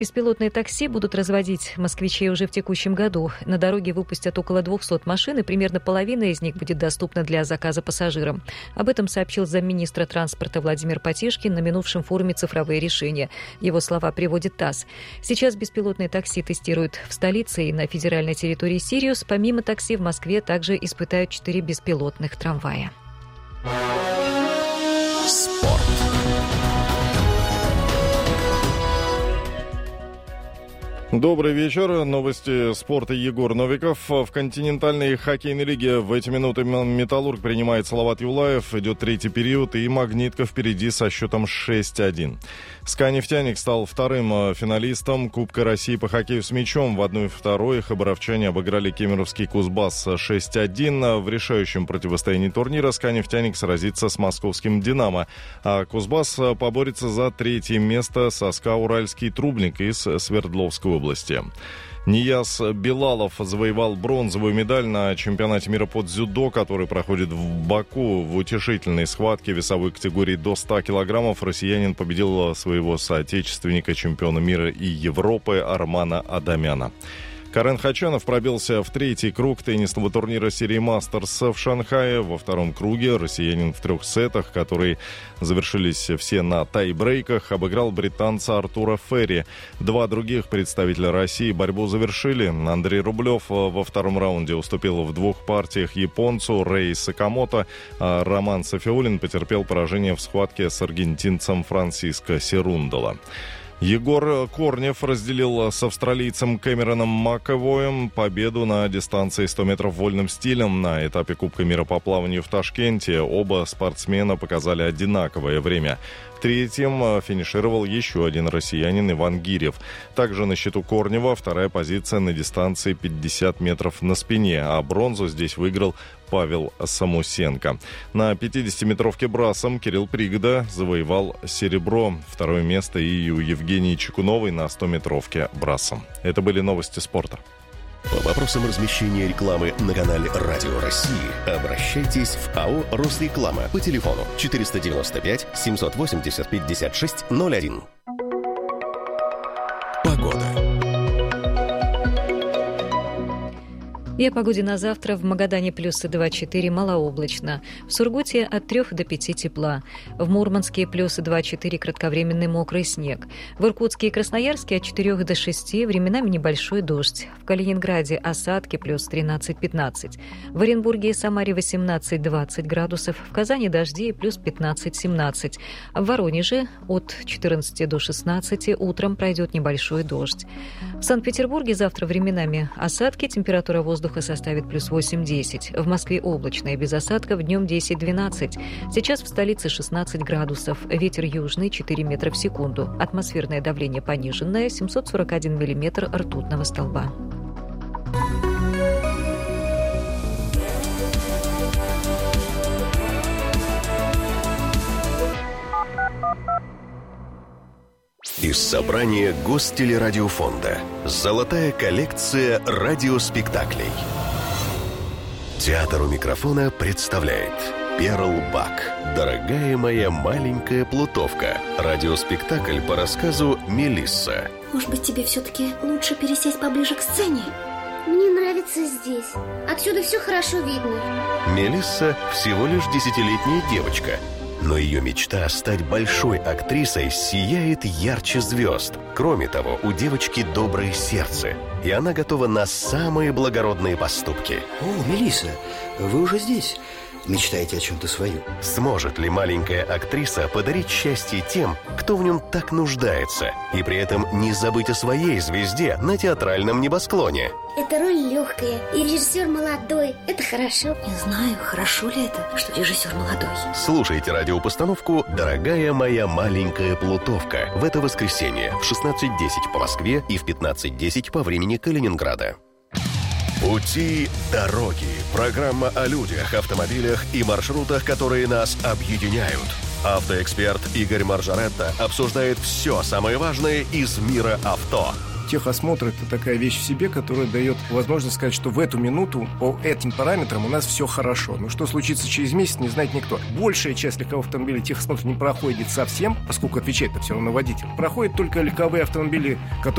Беспилотные такси будут разводить москвичей уже в текущем году. На дороге выпустят около 200 машин, и примерно половина из них будет доступна для заказа пассажирам. Об этом сообщил замминистра транспорта Владимир Потешкин на минувшем форуме «Цифровые решения». Его слова приводит ТАСС. Сейчас беспилотные такси тестируют в столице и на федеральной территории Сириус. Помимо такси в Москве также испытают 4 беспилотных трамвая. Спорт. Добрый вечер. Новости спорта. Егор Новиков. В континентальной хоккейной лиге в эти минуты «Металлург» принимает Салават Юлаев. Идет третий период, и «Магнитка» впереди со счетом 6-1. СКА «Нефтяник» стал вторым финалистом Кубка России по хоккею с мячом. В 1-2 хабаровчане обыграли кемеровский Кузбасс 6-1. В решающем противостоянии турнира СКА «Нефтяник» сразится с московским «Динамо», а Кузбасс поборется за третье место со СКА «Уральский Трубник» из Свердловской области. Нияз Белалов завоевал бронзовую медаль на чемпионате мира по дзюдо, который проходит в Баку. В утешительной схватке весовой категории до 100 килограммов россиянин победил своего соотечественника, чемпиона мира и Европы Армана Адамяна. Карен Хачанов пробился в третий круг теннисного турнира серии «Мастерс» в Шанхае. Во втором круге россиянин в 3 сетах, которые завершились все на тай-брейках, обыграл британца Артура Ферри. 2 других представителя России борьбу завершили. Андрей Рублев во втором раунде уступил в 2 партиях японцу Рэй Сакамото, а Роман Софиулин потерпел поражение в схватке с аргентинцем Франсиско Серундоло. Егор Корнев разделил с австралийцем Кэмероном Макэвоем победу на дистанции 100 метров вольным стилем на этапе Кубка мира по плаванию в Ташкенте. Оба спортсмена показали одинаковое время. Третьим финишировал еще один россиянин Иван Гирев. Также на счету Корнева вторая позиция на дистанции 50 метров на спине, а бронзу здесь выиграл Павел Самусенко. На 50-метровке брасом Кирилл Пригода завоевал серебро. Второе место и у Евгении Чекуновой на 100-метровке брасом. Это были новости спорта. По вопросам размещения рекламы на канале «Радио России» обращайтесь в АО «Росреклама» по телефону 495 780 56 01. Погода. И о погоде на завтра. В Магадане плюсы 2-4, малооблачно. В Сургуте от 3 до 5 тепла. В Мурманске плюсы 2-4, кратковременный мокрый снег. В Иркутске и Красноярске от 4 до 6, временами небольшой дождь. В Калининграде осадки плюс 13-15. В Оренбурге и Самаре 18-20 градусов. В Казани дожди плюс 15-17. В Воронеже от 14 до 16 утром пройдет небольшой дождь. В Санкт-Петербурге завтра временами осадки, температура воздуха составит плюс 8-10. В Москве облачно и без осадков, днем 10-12. Сейчас в столице 16 градусов. Ветер южный 4 метра в секунду. Атмосферное давление пониженное 741 миллиметр ртутного столба. Из собрания Гостелерадиофонда «Золотая коллекция радиоспектаклей». Театр у микрофона представляет «Перл Бак. Дорогая моя маленькая плутовка». Радиоспектакль по рассказу «Мелисса». Может быть, тебе все-таки лучше пересесть поближе к сцене? Мне нравится здесь. Отсюда все хорошо видно. Мелисса всего лишь 10-летняя девочка. Но ее мечта стать большой актрисой сияет ярче звезд. Кроме того, у девочки доброе сердце, и она готова на самые благородные поступки. О, Мелисса, вы уже здесь? Мечтаете о чем-то своем? Сможет ли маленькая актриса подарить счастье тем, кто в нем так нуждается, и при этом не забыть о своей звезде на театральном небосклоне? Эта роль легкая, и режиссер молодой. Это хорошо. Не знаю, хорошо ли это, что режиссер молодой. Слушайте радиопостановку «Дорогая моя маленькая плутовка» в это воскресенье в 16:10 по Москве и в 15:10 по времени Калининграда. Пути дороги. Программа о людях, автомобилях и маршрутах, которые нас объединяют. Автоэксперт Игорь Маржаретто обсуждает все самое важное из мира авто. Техосмотр – это такая вещь в себе, которая дает возможность сказать, что в эту минуту по этим параметрам у нас все хорошо. Но что случится через месяц, не знает никто. Большая часть легковых автомобилей техосмотр не проходит совсем, поскольку отвечает-то все равно водитель. Проходят только легковые автомобили, которые